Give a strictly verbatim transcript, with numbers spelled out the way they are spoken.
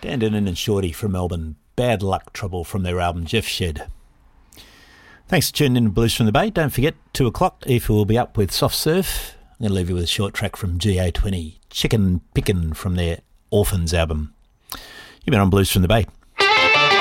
Dan Denon and Shorty from Melbourne. Bad Luck Trouble from their album Jeff Shed. Thanks for tuning in to Blues from the Bay. Don't forget, two o'clock, Aoife will be up with Soft Surf. I'm going to leave you with a short track from G A twenty, Chicken Pickin' from their Orphans album. You've been on Blues from the Bay.